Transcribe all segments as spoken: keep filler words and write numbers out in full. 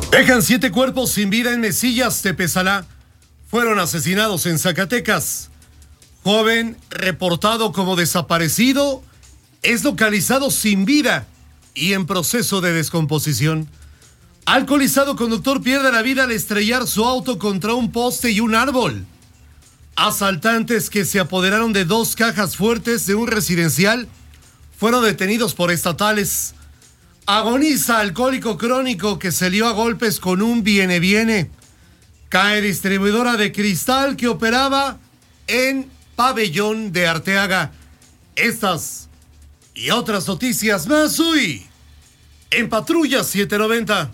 Dejan siete cuerpos sin vida en Mesillas, Tepezalá. Fueron asesinados en Zacatecas. Joven reportado como desaparecido es localizado sin vida y en proceso de descomposición. Alcoholizado conductor pierde la vida al estrellar su auto contra un poste y un árbol. Asaltantes que se apoderaron de dos cajas fuertes de un residencial fueron detenidos por estatales. Agoniza alcohólico crónico que se lió a golpes con un viene-viene. Cae distribuidora de cristal que operaba en Pabellón de Arteaga. Estas y otras noticias más hoy en Patrulla setecientos noventa.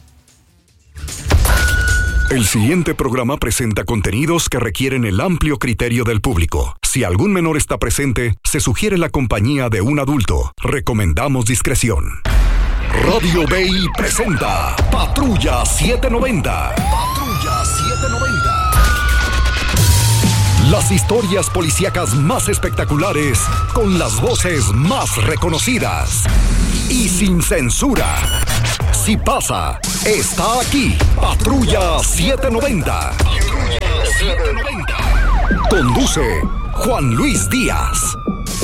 El siguiente programa presenta contenidos que requieren el amplio criterio del público. Si algún menor está presente, se sugiere la compañía de un adulto. Recomendamos discreción. Radio Bay presenta Patrulla setecientos noventa. Patrulla setecientos noventa. Las historias policíacas más espectaculares con las voces más reconocidas y sin censura. Si pasa, está aquí. Patrulla setecientos noventa. Patrulla setecientos noventa. Conduce Juan Luis Díaz.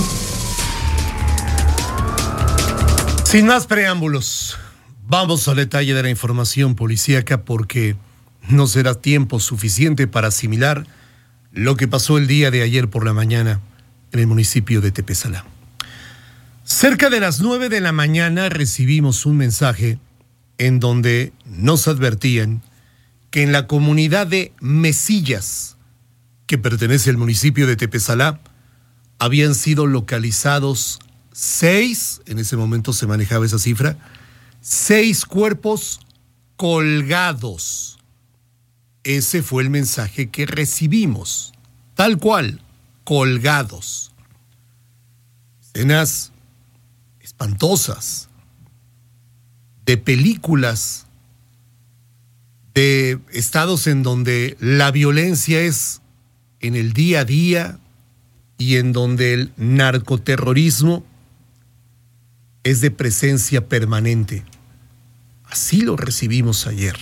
Sin más preámbulos, vamos al detalle de la información policíaca porque no será tiempo suficiente para asimilar lo que pasó el día de ayer por la mañana en el municipio de Tepezalá. Cerca de las nueve de la mañana recibimos un mensaje en donde nos advertían que en la comunidad de Mesillas, que pertenece al municipio de Tepezalá, habían sido localizados seis, en ese momento se manejaba esa cifra, seis cuerpos colgados. Ese fue el mensaje que recibimos, tal cual, colgados. Escenas espantosas, de películas, de estados en donde la violencia es en el día a día y en donde el narcoterrorismo es de presencia permanente. Así lo recibimos ayer.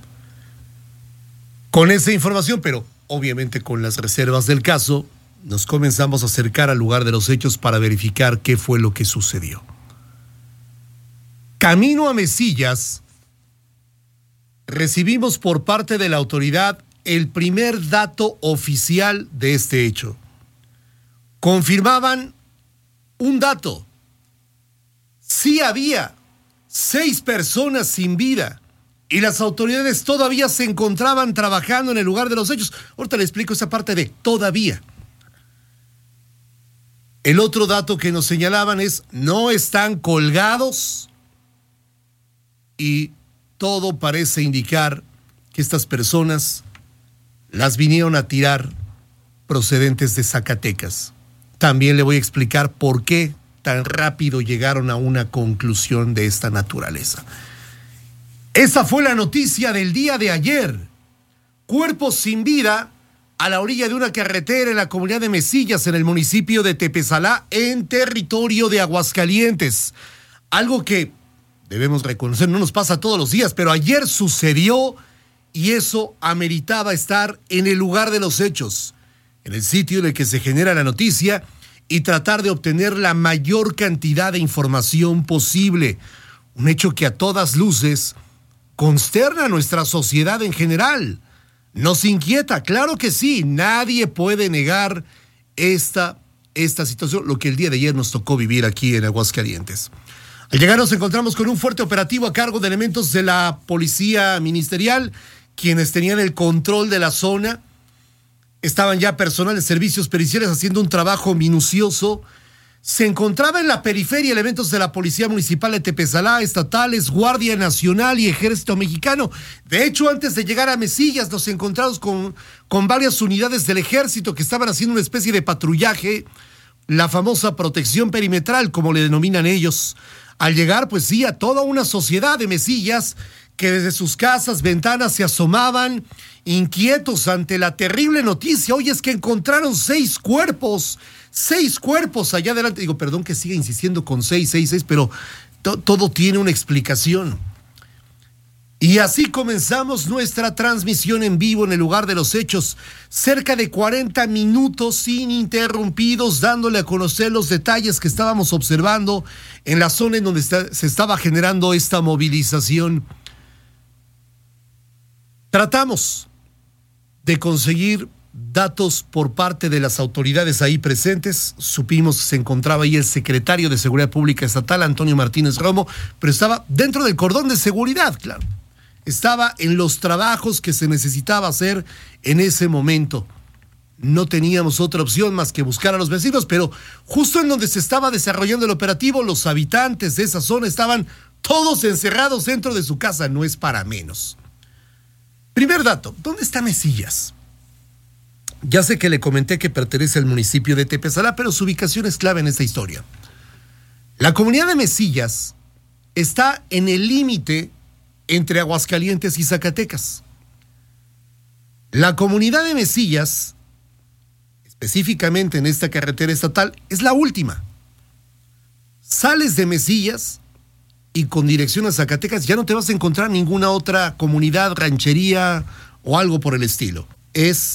Con esa información, pero obviamente con las reservas del caso, nos comenzamos a acercar al lugar de los hechos para verificar qué fue lo que sucedió. Camino a Mesillas, recibimos por parte de la autoridad el primer dato oficial de este hecho. Confirmaban un dato. Sí había seis personas sin vida y las autoridades todavía se encontraban trabajando en el lugar de los hechos. Ahorita le explico esa parte de todavía. El otro dato que nos señalaban es no están colgados y todo parece indicar que estas personas las vinieron a tirar procedentes de Zacatecas. También le voy a explicar por qué tan rápido llegaron a una conclusión de esta naturaleza. Esa fue la noticia del día de ayer. Cuerpos sin vida a la orilla de una carretera en la comunidad de Mesillas, en el municipio de Tepezalá, en territorio de Aguascalientes. Algo que debemos reconocer, no nos pasa todos los días, pero ayer sucedió y eso ameritaba estar en el lugar de los hechos, en el sitio en el que se genera la noticia, y tratar de obtener la mayor cantidad de información posible. Un hecho que a todas luces consterna a nuestra sociedad en general. Nos inquieta, claro que sí, nadie puede negar esta, esta situación, lo que el día de ayer nos tocó vivir aquí en Aguascalientes. Al llegar nos encontramos con un fuerte operativo a cargo de elementos de la policía ministerial, quienes tenían el control de la zona. Estaban ya personal de servicios periciales haciendo un trabajo minucioso. Se encontraba en la periferia elementos de la Policía Municipal de Tepezalá, estatales, Guardia Nacional y Ejército Mexicano. De hecho, antes de llegar a Mesillas, nos encontramos con, con varias unidades del Ejército que estaban haciendo una especie de patrullaje, la famosa protección perimetral, como le denominan ellos. Al llegar, pues sí, a toda una sociedad de Mesillas que desde sus casas, ventanas se asomaban, inquietos ante la terrible noticia. Oye, es que encontraron seis cuerpos, seis cuerpos allá adelante. Digo, perdón que siga insistiendo con seis, seis, seis, pero to- todo tiene una explicación. Y así comenzamos nuestra transmisión en vivo en el lugar de los hechos, cerca de cuarenta minutos ininterrumpidos, dándole a conocer los detalles que estábamos observando en la zona en donde está, se estaba generando esta movilización. Tratamos de conseguir datos por parte de las autoridades ahí presentes. Supimos que se encontraba ahí el secretario de Seguridad Pública Estatal, Antonio Martínez Romo, pero estaba dentro del cordón de seguridad, claro. Estaba en los trabajos que se necesitaba hacer en ese momento. No teníamos otra opción más que buscar a los vecinos, pero justo en donde se estaba desarrollando el operativo, los habitantes de esa zona estaban todos encerrados dentro de su casa. No es para menos. Primer dato, ¿dónde está Mesillas? Ya sé que le comenté que pertenece al municipio de Tepesalá, pero su ubicación es clave en esta historia. La comunidad de Mesillas está en el límite entre Aguascalientes y Zacatecas. La comunidad de Mesillas, específicamente en esta carretera estatal, es la última. Sales de Mesillas y con dirección a Zacatecas ya no te vas a encontrar ninguna otra comunidad, ranchería o algo por el estilo. Es